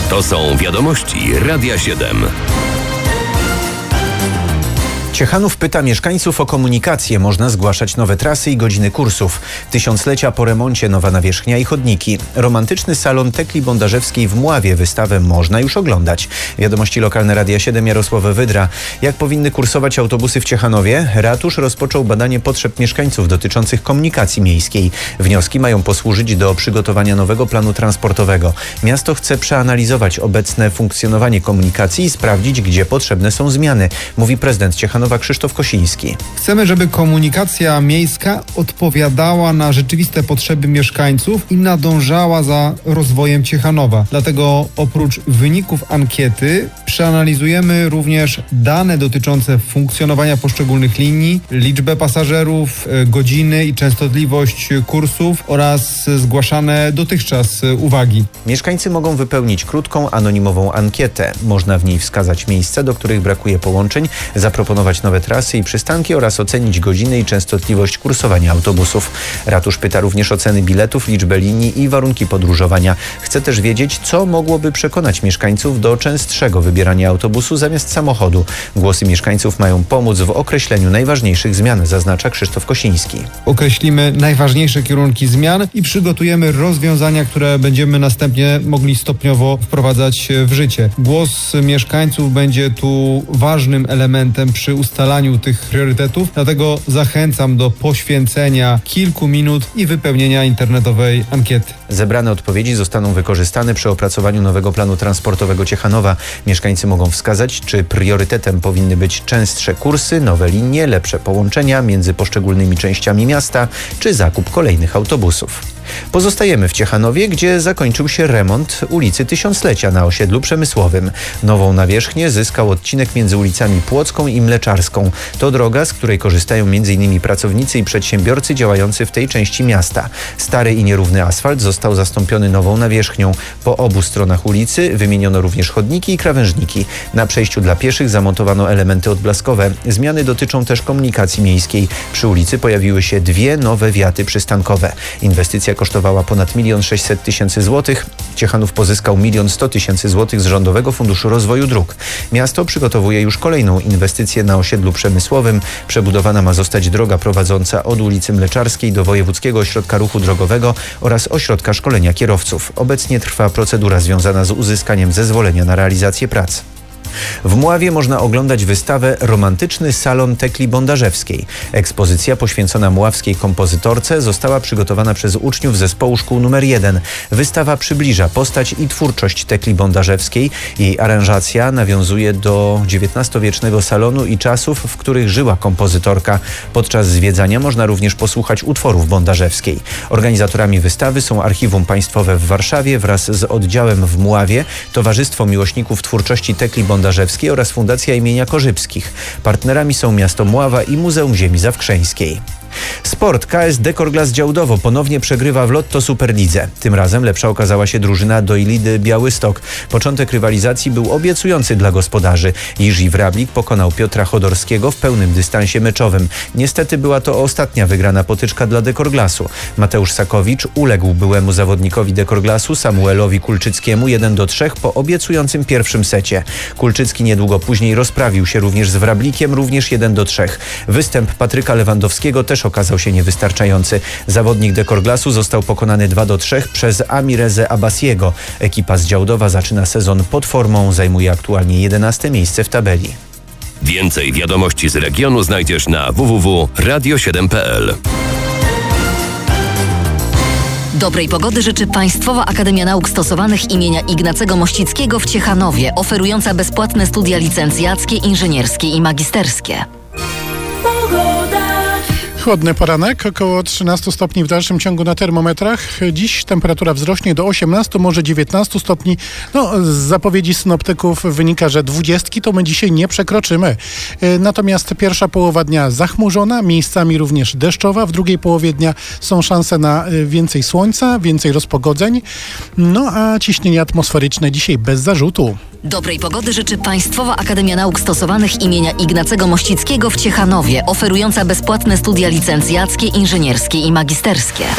To są wiadomości Radia 7. Ciechanów pyta mieszkańców o komunikację. Można zgłaszać nowe trasy i godziny kursów. Tysiąclecia po remoncie, nowa nawierzchnia i chodniki. Romantyczny salon Tekli Bondarzewskiej w Mławie. Wystawę można już oglądać. Wiadomości lokalne Radia 7, Jarosław Wydra. Jak powinny kursować autobusy w Ciechanowie? Ratusz rozpoczął badanie potrzeb mieszkańców dotyczących komunikacji miejskiej. Wnioski mają posłużyć do przygotowania nowego planu transportowego. Miasto chce przeanalizować obecne funkcjonowanie komunikacji i sprawdzić, gdzie potrzebne są zmiany, mówi prezydent Ciechanowa Krzysztof Kosiński. Chcemy, żeby komunikacja miejska odpowiadała na rzeczywiste potrzeby mieszkańców i nadążała za rozwojem Ciechanowa. Dlatego oprócz wyników ankiety przeanalizujemy również dane dotyczące funkcjonowania poszczególnych linii, liczbę pasażerów, godziny i częstotliwość kursów oraz zgłaszane dotychczas uwagi. Mieszkańcy mogą wypełnić krótką, anonimową ankietę. Można w niej wskazać miejsca, do których brakuje połączeń, zaproponować nowe trasy i przystanki oraz ocenić godziny i częstotliwość kursowania autobusów. Ratusz pyta również o ceny biletów, liczbę linii i warunki podróżowania. Chce też wiedzieć, co mogłoby przekonać mieszkańców do częstszego wybierania autobusu zamiast samochodu. Głosy mieszkańców mają pomóc w określeniu najważniejszych zmian, zaznacza Krzysztof Kosiński. Określimy najważniejsze kierunki zmian i przygotujemy rozwiązania, które będziemy następnie mogli stopniowo wprowadzać w życie. Głos mieszkańców będzie tu ważnym elementem przy ustalaniu tych priorytetów, dlatego zachęcam do poświęcenia kilku minut i wypełnienia internetowej ankiety. Zebrane odpowiedzi zostaną wykorzystane przy opracowaniu nowego planu transportowego Ciechanowa. Mieszkańcy mogą wskazać, czy priorytetem powinny być częstsze kursy, nowe linie, lepsze połączenia między poszczególnymi częściami miasta, czy zakup kolejnych autobusów. Pozostajemy w Ciechanowie, gdzie zakończył się remont ulicy Tysiąclecia na osiedlu Przemysłowym. Nową nawierzchnię zyskał odcinek między ulicami Płocką i Mleczarską. To droga, z której korzystają m.in. pracownicy i przedsiębiorcy działający w tej części miasta. Stary i nierówny asfalt został zastąpiony nową nawierzchnią. Po obu stronach ulicy wymieniono również chodniki i krawężniki. Na przejściu dla pieszych zamontowano elementy odblaskowe. Zmiany dotyczą też komunikacji miejskiej. Przy ulicy pojawiły się dwie nowe wiaty przystankowe. Inwestycja kosztowała ponad 1 600 000 złotych. Ciechanów pozyskał 1 100 000 złotych z Rządowego Funduszu Rozwoju Dróg. Miasto przygotowuje już kolejną inwestycję na osiedlu Przemysłowym. Przebudowana ma zostać droga prowadząca od ulicy Mleczarskiej do Wojewódzkiego Ośrodka Ruchu Drogowego oraz Ośrodka Szkolenia Kierowców. Obecnie trwa procedura związana z uzyskaniem zezwolenia na realizację prac. W Mławie można oglądać wystawę Romantyczny salon Tekli Bondarzewskiej. Ekspozycja poświęcona mławskiej kompozytorce została przygotowana przez uczniów zespołu szkół nr 1. Wystawa przybliża postać i twórczość Tekli Bondarzewskiej. Jej aranżacja nawiązuje do XIX-wiecznego salonu i czasów, w których żyła kompozytorka. Podczas zwiedzania można również posłuchać utworów Bondarzewskiej. Organizatorami wystawy są Archiwum Państwowe w Warszawie wraz z oddziałem w Mławie, Towarzystwo Miłośników Twórczości Tekli Bondarzewskiej oraz Fundacja imienia Korzybskich. Partnerami są miasto Mława i Muzeum Ziemi Zawkrzeńskiej. Sport. KS Dekor-Glass Działdowo ponownie przegrywa w Lotto Superlidze. Tym razem lepsza okazała się drużyna Dojlidy Białystok. Początek rywalizacji był obiecujący dla gospodarzy. Jiří Wrablik pokonał Piotra Chodorskiego w pełnym dystansie meczowym. Niestety była to ostatnia wygrana potyczka dla Dekor-Glassu. Mateusz Sakowicz uległ byłemu zawodnikowi Dekor-Glassu Samuelowi Kulczyckiemu 1-3 po obiecującym pierwszym secie. Kulczycki niedługo później rozprawił się również z Wrablikiem, również 1-3. Występ Patryka Lewandowskiego też okazał się niewystarczający. Zawodnik Dekor-Glassu został pokonany 2-3 przez Amirezę Abbasiego. Ekipa z Działdowa zaczyna sezon pod formą, zajmuje aktualnie 11 miejsce w tabeli. Więcej wiadomości z regionu znajdziesz na www.radio7.pl. Dobrej pogody życzy Państwowa Akademia Nauk Stosowanych imienia Ignacego Mościckiego w Ciechanowie, oferująca bezpłatne studia licencjackie, inżynierskie i magisterskie. Chłodny poranek, około 13 stopni w dalszym ciągu na termometrach. Dziś temperatura wzrośnie do 18, może 19 stopni. Z zapowiedzi synoptyków wynika, że 20 to my dzisiaj nie przekroczymy. Natomiast pierwsza połowa dnia zachmurzona, miejscami również deszczowa. W drugiej połowie dnia są szanse na więcej słońca, więcej rozpogodzeń. A ciśnienie atmosferyczne dzisiaj bez zarzutu. Dobrej pogody życzy Państwowa Akademia Nauk Stosowanych imienia Ignacego Mościckiego w Ciechanowie, oferująca bezpłatne studia licencjackie, inżynierskie i magisterskie.